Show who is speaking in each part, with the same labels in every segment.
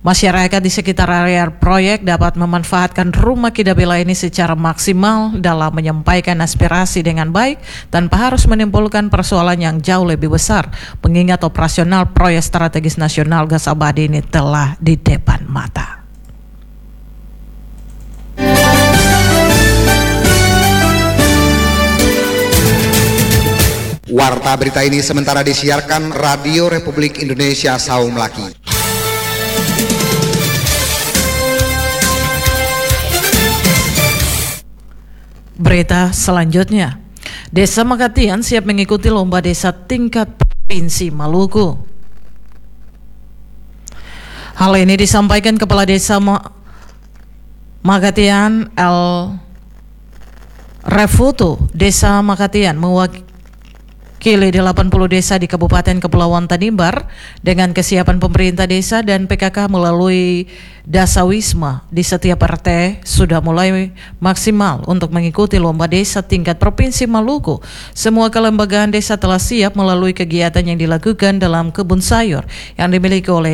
Speaker 1: Masyarakat di sekitar area proyek dapat memanfaatkan rumah Kidabela ini secara maksimal dalam menyampaikan aspirasi dengan baik tanpa harus menimbulkan persoalan yang jauh lebih besar, mengingat operasional proyek strategis nasional gas abadi ini telah di depan mata.
Speaker 2: Warta berita ini sementara disiarkan Radio Republik Indonesia Saung Melaki.
Speaker 1: Berita selanjutnya, Desa Makatian siap mengikuti lomba desa tingkat Provinsi Maluku. Hal ini disampaikan Kepala Desa Makatian El Refuto. Desa Makatian mewakili 80 desa di Kabupaten Kepulauan Tanimbar dengan kesiapan pemerintah desa dan PKK melalui Dasawisma di setiap RT sudah mulai maksimal untuk mengikuti lomba desa tingkat Provinsi Maluku. Semua kelembagaan desa telah siap melalui kegiatan yang dilakukan dalam kebun sayur yang dimiliki oleh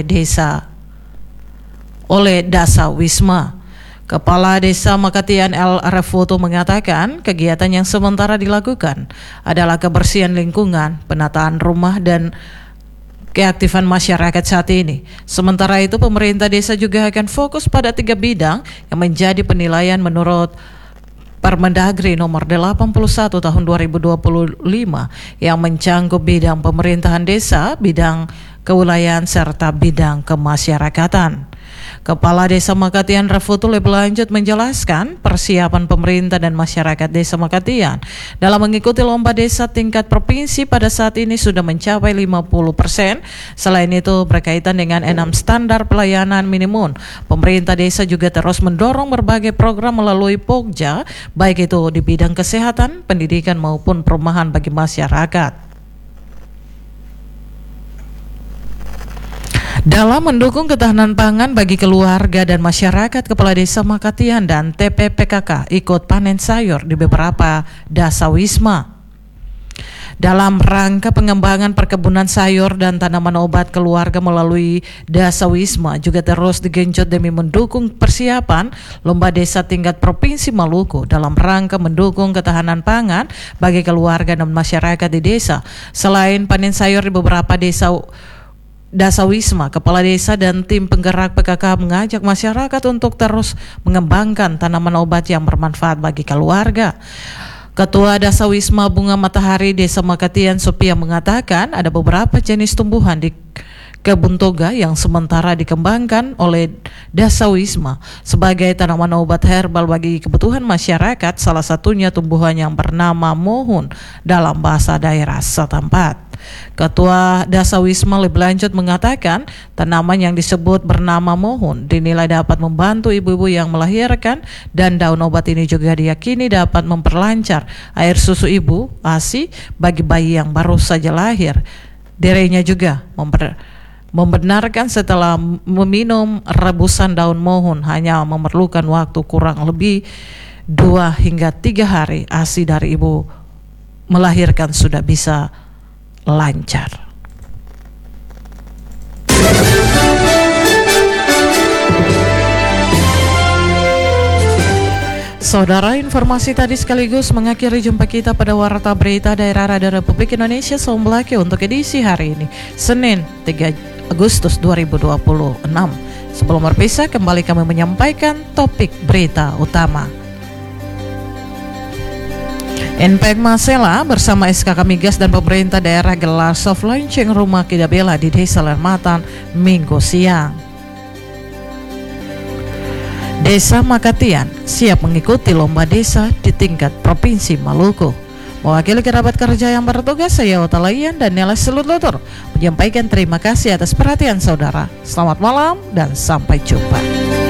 Speaker 1: Dasawisma. Kepala Desa Makatian El Refuto mengatakan kegiatan yang sementara dilakukan adalah kebersihan lingkungan, penataan rumah, dan keaktifan masyarakat saat ini. Sementara itu pemerintah desa juga akan fokus pada 3 bidang yang menjadi penilaian menurut Permendagri nomor 81 tahun 2025 yang mencangkup bidang pemerintahan desa, bidang kewilayahan, serta bidang kemasyarakatan. Kepala Desa Makatian Refuto lebih lanjut menjelaskan persiapan pemerintah dan masyarakat Desa Makatian dalam mengikuti lomba desa tingkat provinsi pada saat ini sudah mencapai 50%. Selain itu berkaitan dengan 6 standar pelayanan minimum, pemerintah desa juga terus mendorong berbagai program melalui Pokja, baik itu di bidang kesehatan, pendidikan maupun perumahan bagi masyarakat. Dalam mendukung ketahanan pangan bagi keluarga dan masyarakat, Kepala Desa Makatian dan TPPKK ikut panen sayur di beberapa dasawisma. Dalam rangka pengembangan perkebunan sayur dan tanaman obat keluarga melalui Dasawisma juga terus digenjot demi mendukung persiapan lomba desa tingkat Provinsi Maluku dalam rangka mendukung ketahanan pangan bagi keluarga dan masyarakat di desa. Selain panen sayur di beberapa Dasawisma, Kepala Desa dan tim penggerak PKK mengajak masyarakat untuk terus mengembangkan tanaman obat yang bermanfaat bagi keluarga. Ketua Dasawisma Bunga Matahari Desa Makatian Sophia mengatakan ada beberapa jenis tumbuhan di kebun toga yang sementara dikembangkan oleh Dasawisma sebagai tanaman obat herbal bagi kebutuhan masyarakat, salah satunya tumbuhan yang bernama mohun dalam bahasa daerah setempat. Ketua Dasawisma lebih lanjut mengatakan tanaman yang disebut bernama mohun dinilai dapat membantu ibu-ibu yang melahirkan dan daun obat ini juga diyakini dapat memperlancar air susu ibu ASI bagi bayi yang baru saja lahir. Dirinya juga membenarkan setelah meminum rebusan daun mohon hanya memerlukan waktu kurang lebih 2 hingga 3 hari ASI dari ibu melahirkan sudah bisa lancar. Saudara, informasi tadi sekaligus mengakhiri jumpa kita pada Warta Berita Daerah Radio Republik Indonesia Saung Melaki untuk edisi hari ini, Senin 3 Agustus 2026. Sebelum berpisah, kembali kami menyampaikan topik berita utama. NPK Masela bersama SKK Migas dan pemerintah daerah gelar soft launching rumah Kidabela di Desa Lermatan Minggu siang. Desa Makatian siap mengikuti lomba desa di tingkat Provinsi Maluku. Mewakili kerabat kerja yang bertugas, saya Otalayan dan Nela Selutur menyampaikan terima kasih atas perhatian saudara. Selamat malam dan sampai jumpa.